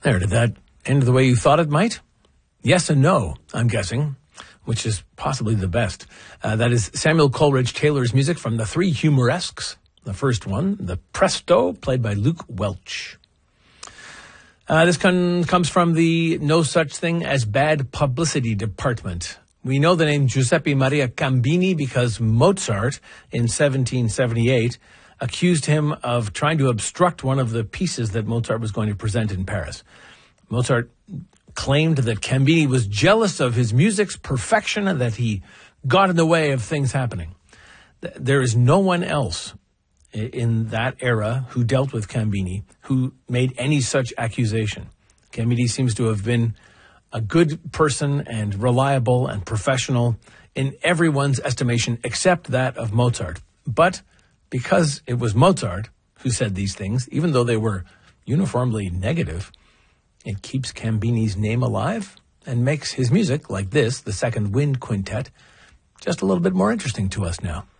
There, did that end the way you thought it might? Yes and no, I'm guessing, which is possibly the best. That is Samuel Coleridge Taylor's music from the Three Humoresques. The first one, the Presto, played by Luke Welch. This comes from the No Such Thing as Bad Publicity department. We know the name Giuseppe Maria Cambini because Mozart, in 1778, accused him of trying to obstruct one of the pieces that Mozart was going to present in Paris. Mozart claimed that Cambini was jealous of his music's perfection and that he got in the way of things happening. There is no one else in that era who dealt with Cambini who made any such accusation. Cambini seems to have been a good person and reliable and professional in everyone's estimation except that of Mozart. But because it was Mozart who said these things, even though they were uniformly negative, it keeps Cambini's name alive and makes his music, like this, the Second Wind Quintet, just a little bit more interesting to us now.